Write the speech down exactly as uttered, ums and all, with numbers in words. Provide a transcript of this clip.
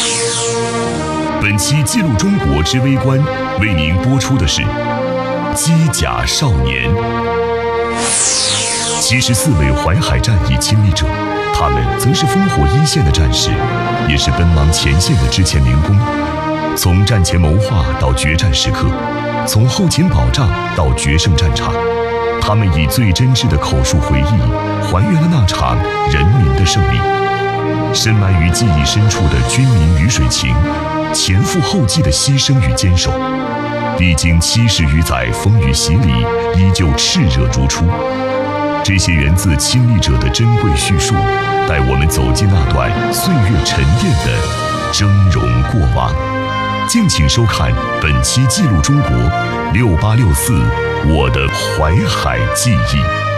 本期记录中国之微观为您播出的是机甲少年。七十四位淮海战役亲历者，他们曾是烽火一线的战士，也是奔忙前线的之前民工。从战前谋划到决战时刻，从后勤保障到决胜战场，他们以最真挚的口述回忆，还原了那场人民的胜利。深埋于记忆深处的军民鱼水情，前赴后继的牺牲与坚守，历经七十余载风雨洗礼，依旧炽热如初。这些源自亲历者的珍贵叙述，带我们走进那段岁月沉淀的峥嵘过往。敬请收看本期记录中国六八六四我的淮海记忆。